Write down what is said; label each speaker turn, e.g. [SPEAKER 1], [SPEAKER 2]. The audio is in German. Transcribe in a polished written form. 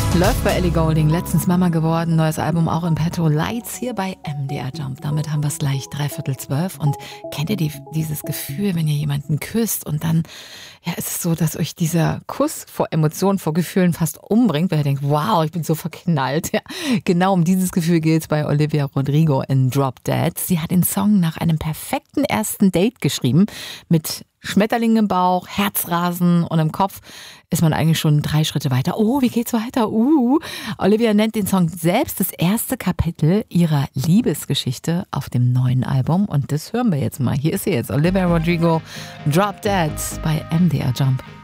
[SPEAKER 1] Läuft bei Ellie Goulding, letztens Mama geworden, neues Album auch in petto, Lights hier bei MDR Jump. Damit haben wir es gleich 11:45. Und kennt ihr dieses Gefühl, wenn ihr jemanden küsst und dann ist es so, dass euch dieser Kuss vor Emotionen, vor Gefühlen fast umbringt, weil ihr denkt, wow, ich bin so verknallt. Ja, genau um dieses Gefühl geht es bei Olivia Rodrigo in Drop Dead. Sie hat den Song nach einem perfekten ersten Date geschrieben, mit Schmetterlingen im Bauch, Herzrasen und im Kopf ist man eigentlich schon 3 Schritte weiter. Oh, wie geht's weiter? Olivia nennt den Song selbst das erste Kapitel ihrer Liebesgeschichte auf dem neuen Album. Und das hören wir jetzt mal. Hier ist sie jetzt, Olivia Rodrigo, Drop Dead bei MDR Jump.